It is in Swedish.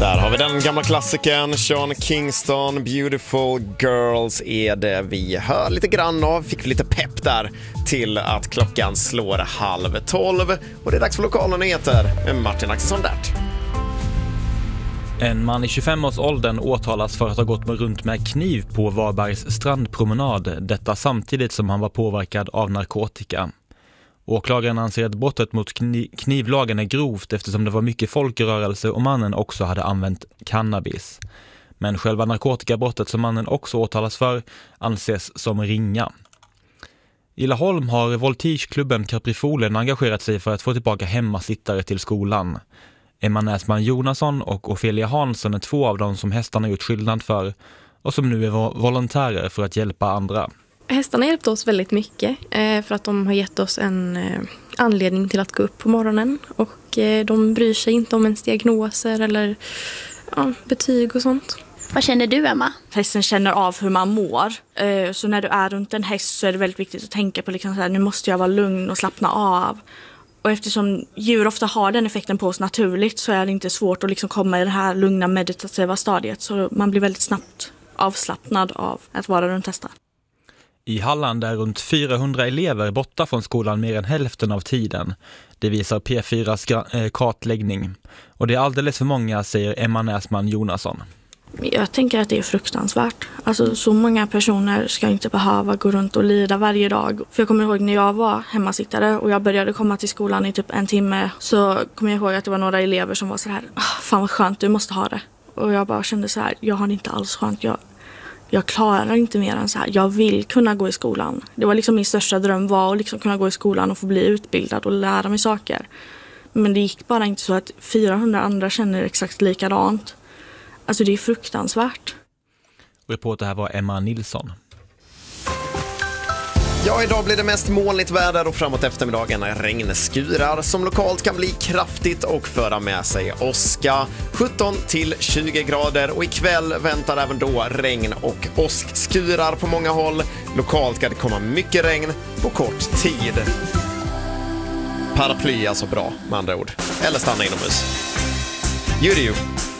Där har vi den gamla klassikern Sean Kingston, Beautiful Girls är det vi hör lite grann av. Fick vi lite pepp där till att klockan slår 11:30 och det är dags för lokala nyheter med Martin Axelsson Dert. En man i 25-årsåldern åtalas för att ha gått runt med kniv på Varbergs strandpromenad, detta samtidigt som han var påverkad av narkotika. Åklagaren anser att brottet mot knivlagen är grovt eftersom det var mycket folkrörelse och mannen också hade använt cannabis. Men själva narkotikabrottet som mannen också åtalas för anses som ringa. I Laholm har Voltigeklubben Caprifolen engagerat sig för att få tillbaka hemmasittare till skolan. Emma Näsman Jonasson och Ofelia Hansson är två av dem som hästarna gjort skillnad för och som nu är volontärer för att hjälpa andra. Hästarna hjälpte oss väldigt mycket för att de har gett oss en anledning till att gå upp på morgonen. Och de bryr sig inte om ens diagnoser eller betyg och sånt. Vad känner du, Emma? Hästen känner av hur man mår. Så när du är runt en häst så är det väldigt viktigt att tänka på liksom så här, nu måste jag vara lugn och slappna av. Och eftersom djur ofta har den effekten på oss naturligt så är det inte svårt att liksom komma i det här lugna meditativa stadiet. Så man blir väldigt snabbt avslappnad av att vara runt hästar. I Halland är runt 400 elever borta från skolan mer än hälften av tiden. Det visar P4s kartläggning. Och det är alldeles för många, säger Emma Näsman Jonasson. Jag tänker att det är fruktansvärt. Alltså så många personer ska inte behöva gå runt och lida varje dag. För jag kommer ihåg när jag var hemmasittare och jag började komma till skolan i typ en timme. Så kommer jag ihåg att det var några elever som var så här, fan vad skönt, du måste ha det. Och jag bara kände så här, jag har det inte alls skönt. Jag klarar inte mer än så här. Jag vill kunna gå i skolan. Det var liksom min största dröm var att liksom kunna gå i skolan och få bli utbildad och lära mig saker. Men det gick bara inte så att 400 andra känner exakt likadant. Alltså det är fruktansvärt. Reporter här var Emma Nilsson. Ja, idag blir det mest molnigt väder och framåt eftermiddagen regnskurar som lokalt kan bli kraftigt och föra med sig åska. 17 till 20 grader och ikväll väntar även då regn och åskskurar på många håll. Lokalt ska det komma mycket regn på kort tid. Paraply är alltså bra med andra ord. Eller stanna inomhus. You do you.